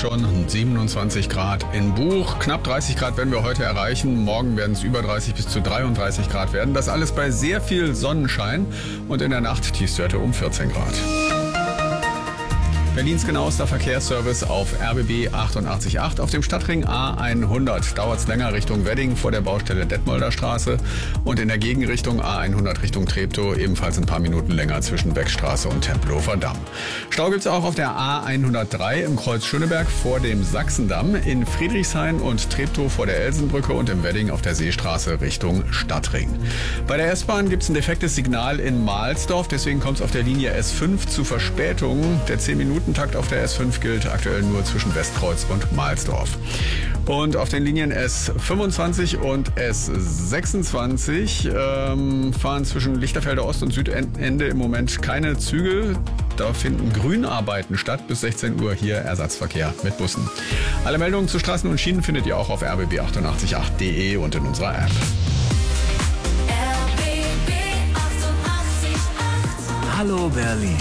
schon, 27 Grad in Buch. Knapp 30 Grad werden wir heute erreichen. Morgen werden es über 30 bis zu 33 Grad werden. Das alles bei sehr viel Sonnenschein und in der Nacht Tiefstwerte um 14 Grad. Berlins genauester Verkehrsservice auf RBB 88.8 auf dem Stadtring A100. Dauert es länger Richtung Wedding vor der Baustelle Detmolder Straße und in der Gegenrichtung A100 Richtung Treptow ebenfalls ein paar Minuten länger zwischen Beckstraße und Tempelhofer Damm. Stau gibt es auch auf der A103 im Kreuz Schöneberg vor dem Sachsendamm, in Friedrichshain und Treptow vor der Elsenbrücke und im Wedding auf der Seestraße Richtung Stadtring. Bei der S-Bahn gibt es ein defektes Signal in Mahlsdorf, deswegen kommt es auf der Linie S5 zu Verspätungen. Der 10-Minuten-Takt auf der S5 gilt aktuell nur zwischen Westkreuz und Mahlsdorf. Und auf den Linien S25 und S26 fahren zwischen Lichterfelder Ost und Südende im Moment keine Züge. Da finden Grünarbeiten statt. Bis 16 Uhr hier Ersatzverkehr mit Bussen. Alle Meldungen zu Straßen und Schienen findet ihr auch auf rbb888.de und in unserer App. RBB 88.8. Hallo Berlin.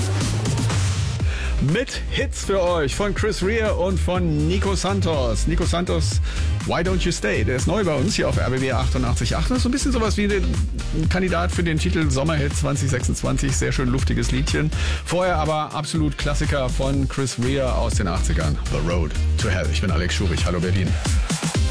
Mit Hits für euch von Chris Rea und von Nico Santos. Nico Santos, Why Don't You Stay? Der ist neu bei uns hier auf RBB 88.8. Das ist so ein bisschen sowas wie ein Kandidat für den Titel Sommerhit 2026. Sehr schön luftiges Liedchen. Vorher aber absolut Klassiker von Chris Rea aus den 80ern. The Road to Hell. Ich bin Alex Schurich. Hallo Berlin.